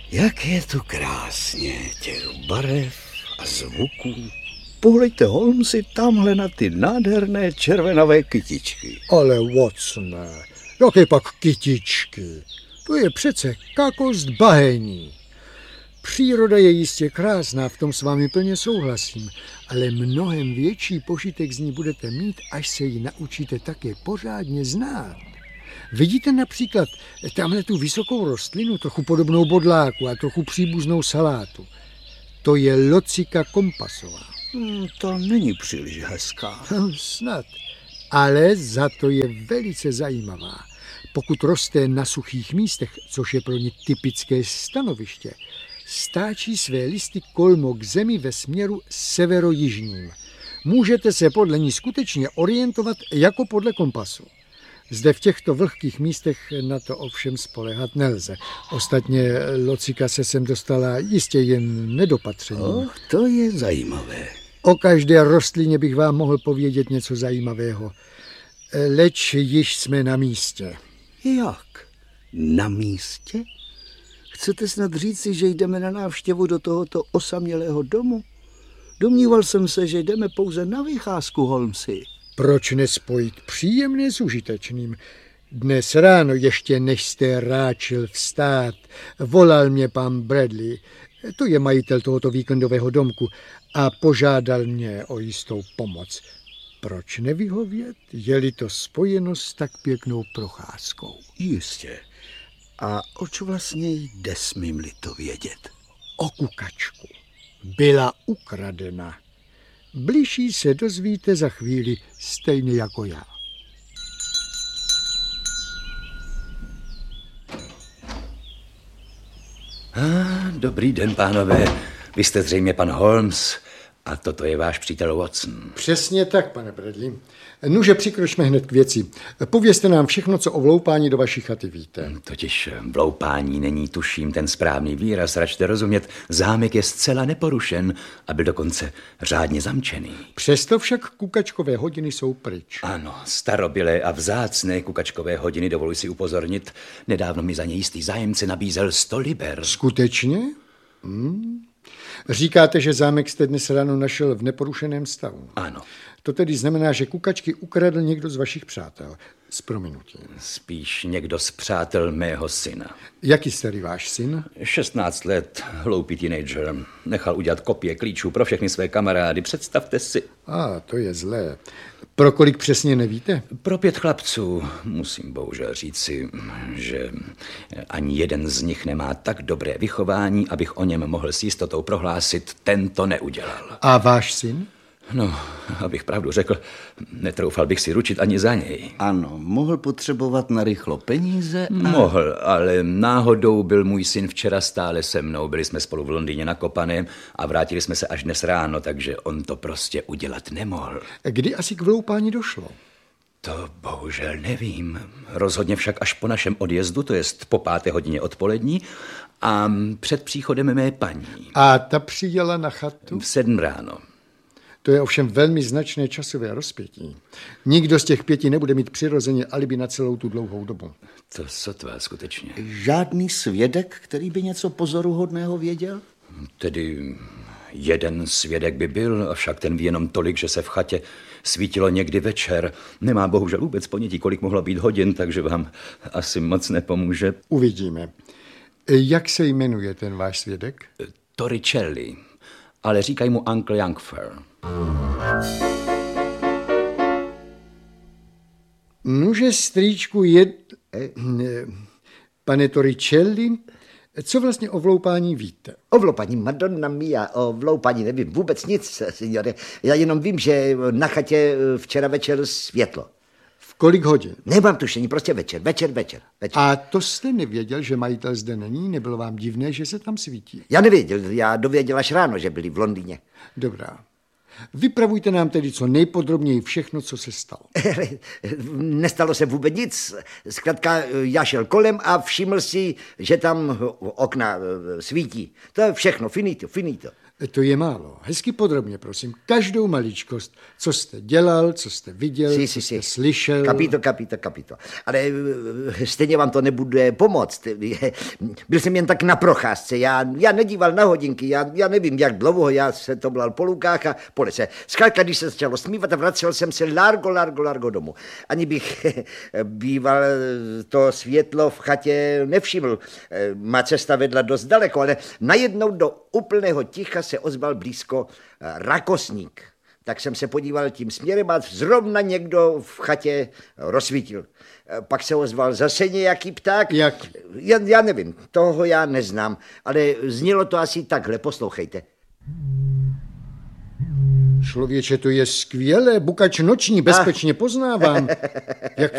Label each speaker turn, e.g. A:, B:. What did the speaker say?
A: Jak je tu krásně, těch barev a zvuků. Pohlejte, Holmesi, tamhle na ty nádherné červenavé kytičky.
B: Ale Watsone, jaké pak kytičky? To je přece kakost bahení. Příroda je jistě krásná, v tom s vámi plně souhlasím, ale mnohem větší požitek z ní budete mít, až se ji naučíte také pořádně znát. Vidíte například tamhle tu vysokou rostlinu, trochu podobnou bodláku a trochu příbuznou salátu. To je locika kompasová.
A: To není příliš hezká.
B: Snad, ale za to je velice zajímavá. Pokud roste na suchých místech, což je pro ní typické stanoviště, stáčí své listy kolmo k zemi ve směru severojižním. Můžete se podle ní skutečně orientovat jako podle kompasu. Zde v těchto vlhkých místech na to ovšem spoléhat nelze. Ostatně locika se sem dostala jistě jen nedopatřením.
A: To je zajímavé.
B: O každé rostlině bych vám mohl povědět něco zajímavého. Leč již jsme na místě.
A: Jak? Na místě? Chcete snad říci, že jdeme na návštěvu do tohoto osamělého domu? Domníval jsem se, že jdeme pouze na vycházku, Holmesi.
B: Proč nespojit příjemné s užitečným? Dnes ráno, ještě než jste ráčil vstát, volal mě pan Bradley, to je majitel tohoto víkendového domku, a požádal mě o jistou pomoc. Proč nevyhovět, je-li to spojeno s tak pěknou procházkou?
A: Jistě. A oč vlastně jde, smím-li to vědět?
B: O kukačku. Byla ukradena. Bližší se dozvíte za chvíli, stejně jako já.
C: Dobrý den, pánové. Vy jste zřejmě pan Holmes a toto je váš přítel Watson.
B: Přesně tak, pane Bradley. Nuže, přikročme hned k věci. Povězte nám všechno, co o vloupání do vaší chaty víte.
C: Totiž vloupání není, tuším, ten správný výraz, račte rozumět. Zámek je zcela neporušen a byl dokonce řádně zamčený.
B: Přesto však kukačkové hodiny jsou pryč.
C: Ano, starobylé a vzácné kukačkové hodiny, dovoluji si upozornit. Nedávno mi za ně jistý zájemce nabízel 100 liber.
B: Skutečně? Říkáte, že zámek jste dnes ráno našel v neporušeném stavu.
C: Ano.
B: To tedy znamená, že kukačky ukradl někdo z vašich přátel. S prominutím.
C: Spíš někdo z přátel mého syna.
B: Jaký starý váš syn?
C: 16 let, hloupý teenager. Nechal udělat kopie klíčů pro všechny své kamarády. Představte si.
B: To je zlé. Pro kolik přesně nevíte?
C: Pro 5 chlapců. Musím bohužel říci, že ani jeden z nich nemá tak dobré vychování, abych o něm mohl s jistotou prohlásit, ten to neudělal.
B: A váš syn?
C: No, abych pravdu řekl, netroufal bych si ručit ani za něj.
A: Ano, mohl potřebovat narychlo peníze.
C: Mohl, ale náhodou byl můj syn včera stále se mnou. Byli jsme spolu v Londýně na Kopaném a vrátili jsme se až dnes ráno, takže on to prostě udělat nemohl.
B: Kdy asi k vloupání došlo?
C: To bohužel nevím. Rozhodně však až po našem odjezdu, to jest po 5. hodině odpolední a před příchodem mé paní.
B: A ta přijela na chatu?
C: V 7 ráno.
B: To je ovšem velmi značné časové rozpětí. Nikdo z těch 5 nebude mít přirozeně alibi na celou tu dlouhou dobu.
C: To sotva skutečně.
A: Žádný svědek, který by něco pozoruhodného věděl?
C: Tedy jeden svědek by byl, avšak ten ví jenom tolik, že se v chatě svítilo někdy večer. Nemá bohužel vůbec ponětí, kolik mohlo být hodin, takže vám asi moc nepomůže.
B: Uvidíme. Jak se jmenuje ten váš svědek?
C: Torricelli, ale říkají mu Uncle Youngfer.
B: Nuže, strýčku, pane Torricelli, co vlastně o vloupání víte?
D: O vloupání, Madonna mia, o vloupání nevím vůbec nic, signore. Já jenom vím, že na chatě včera večer světlo.
B: V kolik hodin?
D: Nemám tušení, prostě večer.
B: A to jste nevěděl, že majitel zde není? Nebylo vám divné, že se tam svítí?
D: Já nevěděl, já dověděl až ráno, že byli v Londýně.
B: Dobrá. Vypravujte nám tedy co nejpodrobněji všechno, co se stalo.
D: Nestalo se vůbec nic. Zkrátka já šel kolem a všiml si, že tam okna svítí. To je všechno, finito.
B: To je málo. Hezky podrobně, prosím. Každou maličkost. Co jste dělal, co jste viděl, co jste slyšel.
D: Kapito. Ale stejně vám to nebude pomoct. Byl jsem jen tak na procházce. Já nedíval na hodinky. Já nevím, jak dlouho. Já se to blal po lukách a po lese. Zkrátka, když se začalo smívat a vracel jsem se largo domů. Ani bych býval to světlo v chatě nevšiml. Má cesta vedla dost daleko, ale najednou do úplného ticha se ozval blízko rakosník. Tak jsem se podíval tím směrem a zrovna někdo v chatě rozsvítil. Pak se ozval zase nějaký pták.
B: Jak?
D: Já nevím, toho já neznám, ale znělo to asi takhle, poslouchejte.
B: Člověče, to je skvělé, bukač noční, bezpečně poznávám. Jak